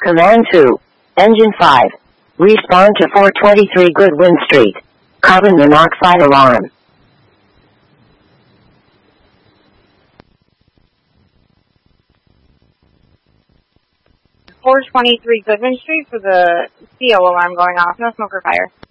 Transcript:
Command 2. Engine 5. Respond to 423 Goodwin Street. Carbon monoxide alarm. 423 Goodwin Street for the CO alarm going off. No smoke or fire.